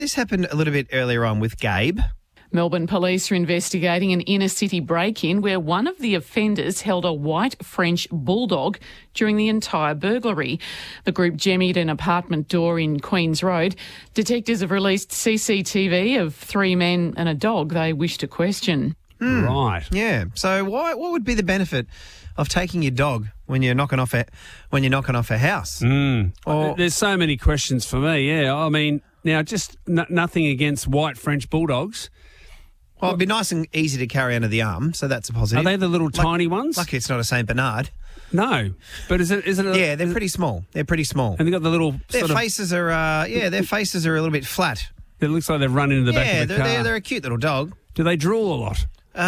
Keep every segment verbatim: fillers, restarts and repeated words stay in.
this happened a little bit earlier on with Gabe. Melbourne police are investigating an inner-city break-in where one of the offenders held a white French bulldog during the entire burglary. The group jemmied an apartment door in Queens Road. Detectives have released C C T V of three men and a dog they wish to question. Mm. Right. Yeah. So why? What would be the benefit of taking your dog when you're knocking off a when you're knocking off a house? Mm. Or, There's so many questions for me. Yeah. I mean, now just n- nothing against white French bulldogs. Well, it'd be nice and easy to carry under the arm, so that's a positive. Are they the little like, tiny ones? Lucky it's not a Saint Bernard. No, but is it? Is it? A, Yeah, they're pretty small. They're pretty small. And they got the little. Their sort faces are, uh, yeah, their faces are a little bit flat. Of, it looks like they've run into the yeah, back of the they're, car. they're they're a cute little dog. Do they drool a lot?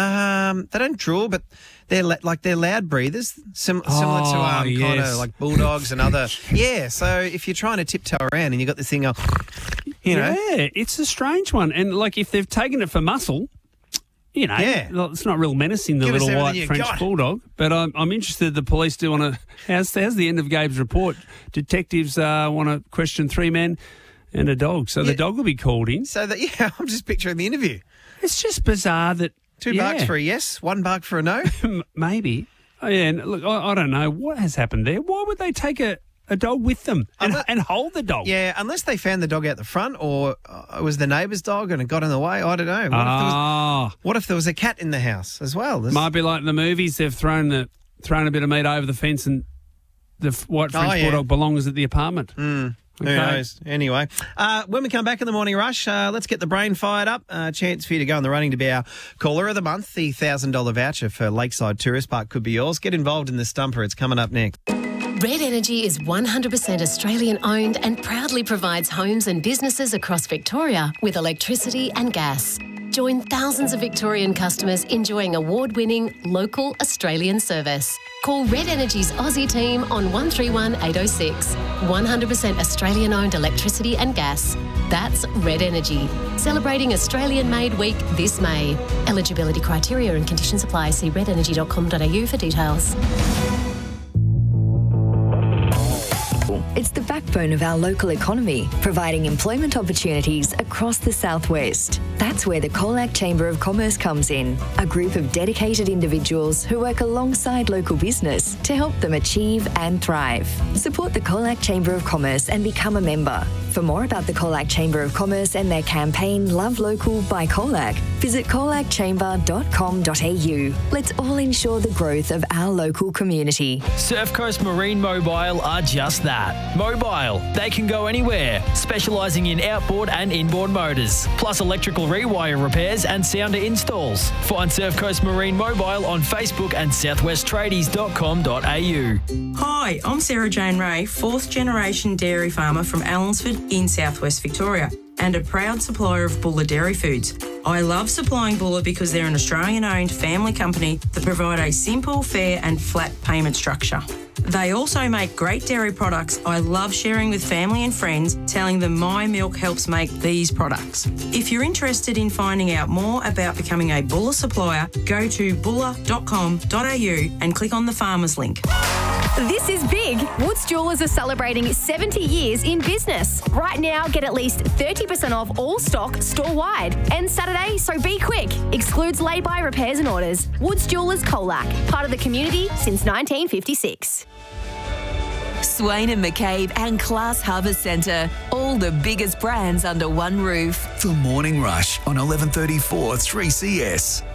Um, they don't drool, but they're la- like they're loud breathers, sim- similar to Oh, um, kind yes. of like bulldogs and other. Yeah, so if you're trying to tiptoe around and you got this thing, up, you know, Yeah, it's a strange one. And like if they've taken it for muscle, you know, Yeah. well, it's not real menacing, the Give us little everything white you French got. bulldog. But I'm, I'm interested, the police do want to, how's, how's the end of Gabe's report? Detectives uh, want to question three men and a dog. So the Yeah. dog will be called in. so that yeah, I'm just picturing the interview. It's just bizarre that. Two yeah, barks for a yes, one bark for a no. m- Maybe. Oh, yeah, and look, I, I don't know. What has happened there? Why would they take a, a dog with them and, Unle- and hold the dog? Yeah, unless they found the dog out the front, or uh, it was the neighbour's dog and it got in the way. I don't know. What, if, there was, Ah, what if there was a cat in the house as well? There's- might be like in the movies. They've thrown the thrown a bit of meat over the fence, and the f- white French Oh, yeah. bulldog belongs at the apartment. Mm, Okay. Who knows? Anyway, uh, when we come back in the morning rush, uh, let's get the brain fired up. Uh, chance for you to go in the running to be our caller of the month. The one thousand dollars voucher for Lakeside Tourist Park could be yours. Get involved in the stumper. It's coming up next. Red Energy is one hundred percent Australian owned and proudly provides homes and businesses across Victoria with electricity and gas. Join thousands of Victorian customers enjoying award-winning local Australian service. Call Red Energy's Aussie team on one three one eight oh six. one hundred percent Australian owned electricity and gas. That's Red Energy. Celebrating Australian-made week this May. Eligibility criteria and conditions apply. See red energy dot com dot a u for details. It's the backbone of our local economy, providing employment opportunities across the southwest. That's where the Colac Chamber of Commerce comes in, a group of dedicated individuals who work alongside local business to help them achieve and thrive. Support the Colac Chamber of Commerce and become a member. For more about the Colac Chamber of Commerce and their campaign Love Local by Colac, visit colac chamber dot com dot a u. Let's all ensure the growth of our local community. Surf Coast Marine Mobile are just that. Mobile. They can go anywhere, specialising in outboard and inboard motors, plus electrical rewire repairs and sounder installs. Find Surf Coast Marine Mobile on Facebook and southwest tradies dot com dot a u. Hi, I'm Sarah Jane Ray, fourth generation dairy farmer from Allensford in southwest Victoria and a proud supplier of Bulla Dairy Foods. I love supplying Bulla because they're an Australian-owned family company that provide a simple, fair and flat payment structure. They also make great dairy products I love sharing with family and friends, telling them my milk helps make these products. If you're interested in finding out more about becoming a Bulla supplier, go to bulla dot com dot a u and click on the farmers link. This is big. Woods Jewellers are celebrating seventy years in business. Right now, get at least thirty percent off all stock store-wide. And Saturday, so be quick. Excludes lay-by repairs and orders. Woods Jewellers Colac, part of the community since nineteen fifty-six. Swain and McCabe and Class Harbour Centre. All the biggest brands under one roof. The Morning Rush on eleven thirty-four three C S.